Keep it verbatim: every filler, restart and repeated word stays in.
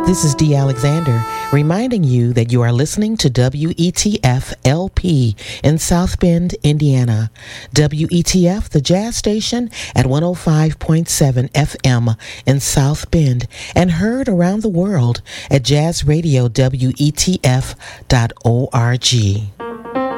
This is Dee Alexander reminding you that you are listening to W E T F L P in South Bend, Indiana. W E T F, the jazz station at one oh five point seven F M in South Bend, and heard around the world at jazz radio W E T F dot org.